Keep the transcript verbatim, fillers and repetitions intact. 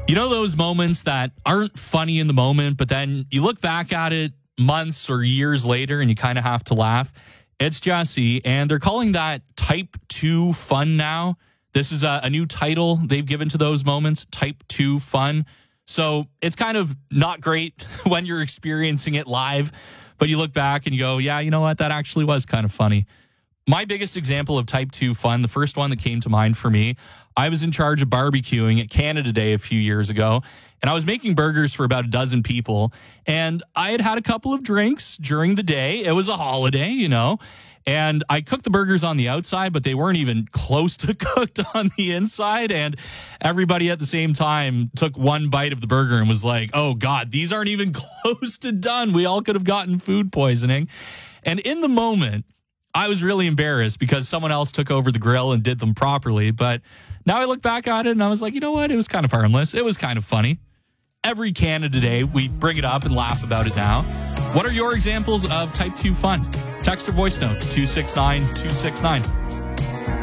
You know those moments that aren't funny in the moment, but then you look back at it months or years later and you kind of have to laugh? It's Jesse, and they're calling that Type two Fun now. This is a, a new title they've given to those moments, Type two Fun. So it's kind of not great when you're experiencing it live, but you look back and you go, yeah, you know what? That actually was kind of funny. My biggest example of Type two Fun, the first one that came to mind for me, I was in charge of barbecuing at Canada Day a few years ago, and I was making burgers for about a dozen people, and I had had a couple of drinks during the day. It was a holiday, you know, and I cooked the burgers on the outside, but they weren't even close to cooked on the inside, and everybody at the same time took one bite of the burger and was like, oh, God, these aren't even close to done. We all could have gotten food poisoning. And in the moment, I was really embarrassed because someone else took over the grill and did them properly. But now I look back at it and I was like, you know what? It was kind of harmless. It was kind of funny. Every Canada Day, we bring it up and laugh about it now. What are your examples of Type two Fun? Text or voice note to two six nine two six nine.